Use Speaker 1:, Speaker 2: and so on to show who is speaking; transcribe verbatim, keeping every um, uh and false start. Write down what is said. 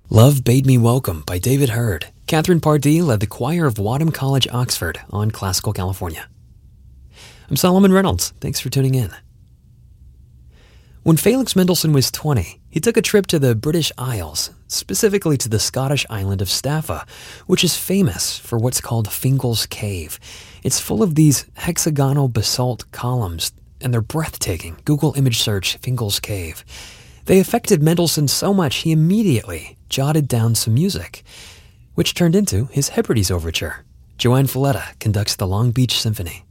Speaker 1: Love Bade Me Welcome by David Hurd. Catherine Pardee led the choir of Wadham College, Oxford on Classical California. I'm Solomon Reynolds. Thanks for tuning in. When Felix Mendelssohn was twenty, he took a trip to the British Isles, specifically to the Scottish island of Staffa, which is famous for what's called Fingal's Cave. It's full of these hexagonal basalt columns, and they're breathtaking. Google image search Fingal's Cave. They affected Mendelssohn so much he immediately jotted down some music, which turned into his Hebrides Overture. Joanne Falletta conducts the Long Beach Symphony.